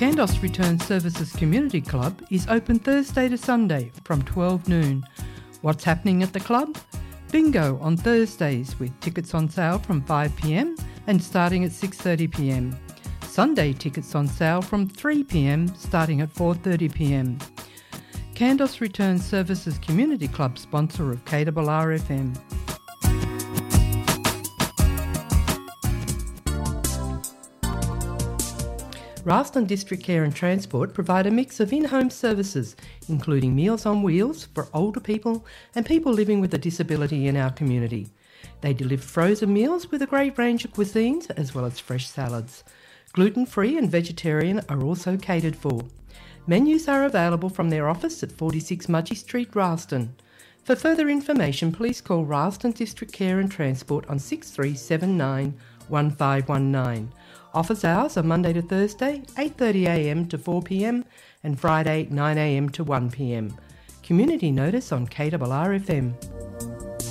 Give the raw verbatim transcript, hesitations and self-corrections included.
Kandos Return Services Community Club is open Thursday to Sunday from twelve noon. What's happening at the club? Bingo on Thursdays with tickets on sale from five p m and starting at six thirty p m. Sunday tickets on sale from three p m starting at four thirty p m. Kandos Return Services Community Club sponsor of K R R F M. Ralston District Care and Transport provide a mix of in-home services, including Meals on Wheels for older people and people living with a disability in our community. They deliver frozen meals with a great range of cuisines as well as fresh salads. Gluten-free and vegetarian are also catered for. Menus are available from their office at forty-six Mudgee Street, Ralston. For further information, please call Ralston District Care and Transport on six three seven nine, one five one nine. Office hours are Monday to Thursday, eight thirty a m to four p m and Friday, nine a m to one p m. Community notice on K R R F M.